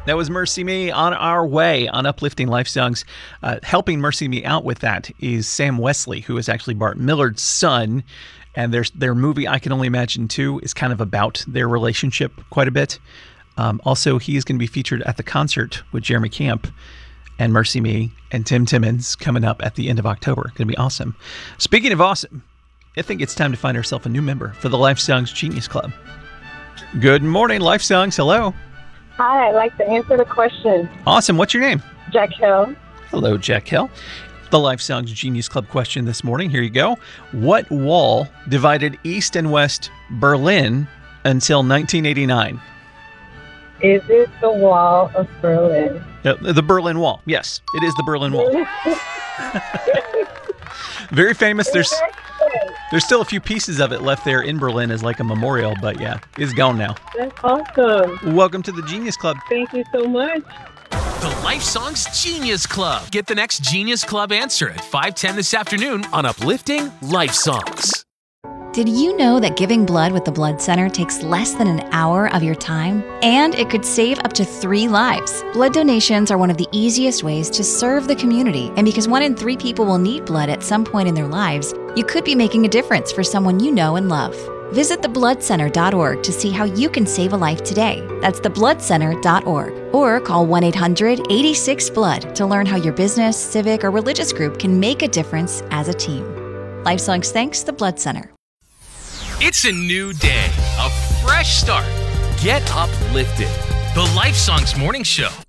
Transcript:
That was Mercy Me on our way on Uplifting Life Songs. Helping Mercy Me out with that is Sam Wesley, who is actually Bart Millard's son. And their movie, I Can Only Imagine 2, is kind of about their relationship quite a bit. Also, he is going to be featured at the concert with Jeremy Camp and Mercy Me and Tim Timmons coming up at the end of October. Going to be awesome. Speaking of awesome, I think it's time to find ourselves a new member for the Life Songs Genius Club. Good morning, Life Songs. Hello. Hi, I'd like to answer the question. Awesome. What's your name? Jack Hill. Hello, Jack Hill. The Life Songs Genius Club question this morning. Here you go. What wall divided East and West Berlin until 1989? Is it the Wall of Berlin? The Berlin Wall. Yes, it is the Berlin Wall. Very famous. There's still a few pieces of it left there in Berlin as like a memorial, but yeah, it's gone now. That's awesome. Welcome to the Genius Club. Thank you so much. The Life Songs Genius Club. Get the next Genius Club answer at 5:10 this afternoon on Uplifting Life Songs. Did you know that giving blood with the Blood Center takes less than an hour of your time? And it could save up to 3 lives. Blood donations are one of the easiest ways to serve the community. And because 1 in 3 people will need blood at some point in their lives, you could be making a difference for someone you know and love. Visit thebloodcenter.org to see how you can save a life today. That's thebloodcenter.org. Or call 1-800-86-BLOOD to learn how your business, civic, or religious group can make a difference as a team. LifeSongs thanks the Blood Center. It's a new day, a fresh start. Get uplifted. The Life Songs Morning Show.